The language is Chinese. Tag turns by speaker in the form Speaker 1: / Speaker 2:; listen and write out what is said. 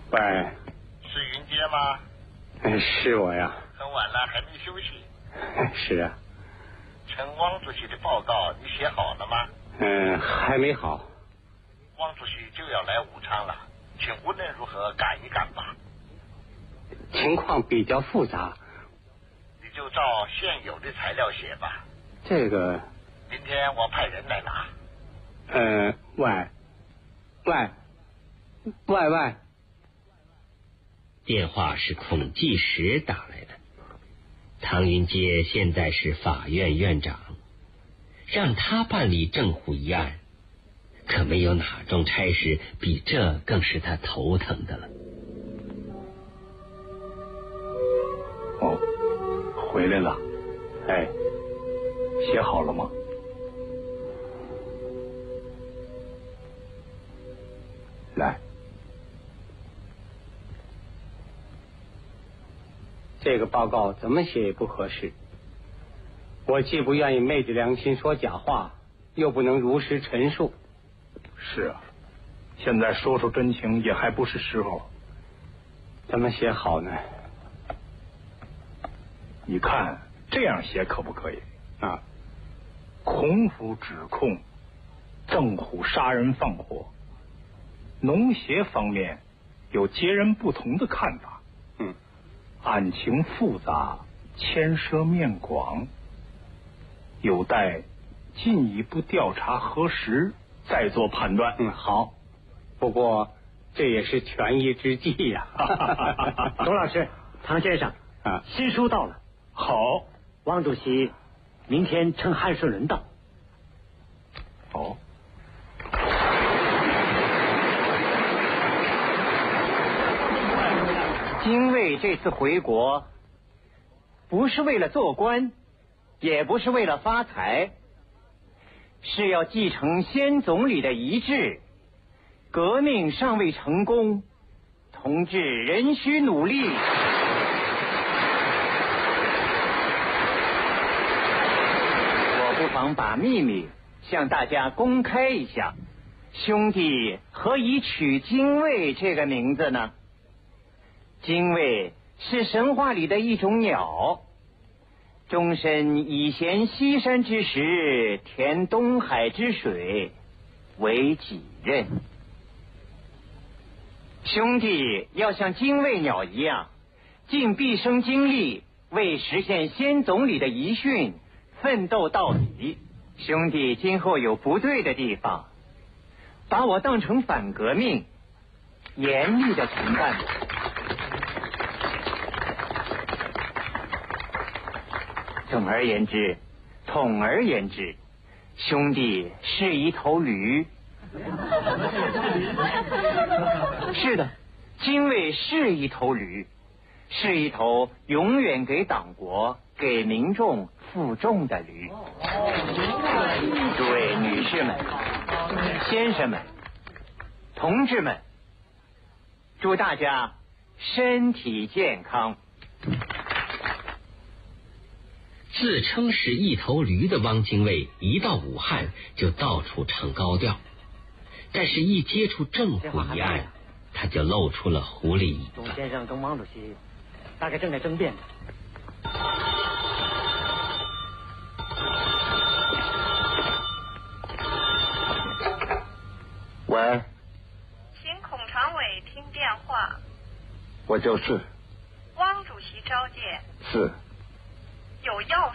Speaker 1: 喂，
Speaker 2: 是云街吗？
Speaker 1: 是我呀。
Speaker 2: 很晚了还没休息？
Speaker 1: 是啊。
Speaker 2: 陈汪主席的报告你写好了吗？
Speaker 1: 还没好。
Speaker 2: 汪主席就要来武昌了，请无论如何赶一赶吧。
Speaker 1: 情况比较复杂，
Speaker 2: 你就照现有的材料写吧。
Speaker 1: 这个
Speaker 2: 明天我派人来拿。
Speaker 1: 喂。
Speaker 3: 电话是孔继实打来的。唐云街现在是法院院长，让他办理郑虎一案，可没有哪种差事比这更是他头疼的了。
Speaker 4: 哦，回来了。哎，写好了吗？来，
Speaker 1: 这个报告怎么写也不合适。我既不愿意昧着良心说假话，又不能如实陈述。
Speaker 4: 是啊，现在说出真情也还不是时候。
Speaker 1: 怎么写好呢？
Speaker 4: 你看这样写可不可以
Speaker 1: 啊？
Speaker 4: 孔府指控郑虎杀人放火，农协方面有截然不同的看法。案情复杂，牵涉面广，有待进一步调查核实，再做判断。
Speaker 1: 好。不过这也是权宜之计呀。
Speaker 5: 董老师，唐先生，新书到了。
Speaker 4: 好，
Speaker 5: 汪主席明天乘汉顺轮到。
Speaker 4: 哦。
Speaker 5: 精卫这次回国，不是为了做官，也不是为了发财，是要继承先总理的遗志。革命尚未成功，同志仍需努力。我不妨把秘密向大家公开一下，兄弟何以取精卫这个名字呢？精卫是神话里的一种鸟，终身以衔西山之石，填东海之水为己任。兄弟要像精卫鸟一样，尽毕生精力为实现先总理的遗训奋斗到底。兄弟今后有不对的地方，把我当成反革命，严厉的惩办我。统而言之，兄弟是一头驴。是的，精卫是一头驴，是一头永远给党国、给民众负重的驴。诸位女士们、先生们、同志们，祝大家身体健康。
Speaker 3: 自称是一头驴的汪精卫一到武汉就到处唱高调，但是一接触郑虎一案，他就露出了狐狸尾巴。
Speaker 5: 董先生跟汪主席大概正在争辩。
Speaker 4: 喂，
Speaker 6: 请孔常委听电话。
Speaker 4: 我就是。
Speaker 6: 汪主席召见。
Speaker 4: 是。
Speaker 6: 有要